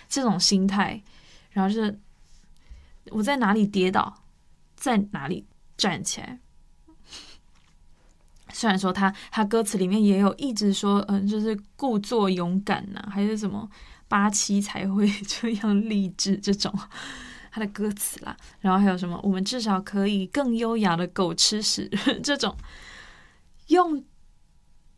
这种心态，然后就是我在哪里跌倒，在哪里站起来。虽然说他歌词里面也有一直说，就是故作勇敢呐、还是什么87才会这样励志这种他的歌词啦，然后还有什么我们至少可以更优雅的狗吃屎这种，用